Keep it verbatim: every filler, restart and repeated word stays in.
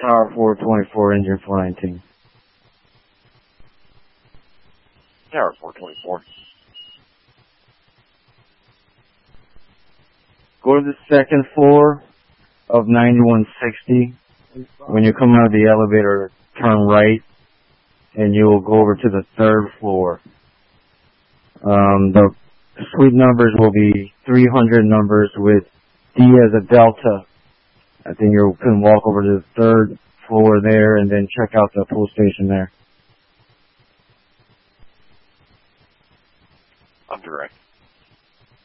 Tower four twenty-four engine flying team. Tower four twenty-four. Go to the second floor of ninety-one sixty. When you come out of the elevator, turn right, and you will go over to the third floor. Um, the suite numbers will be three hundred numbers with D as a delta. I think you can walk over to the third floor there and then check out the pool station there. I'm direct.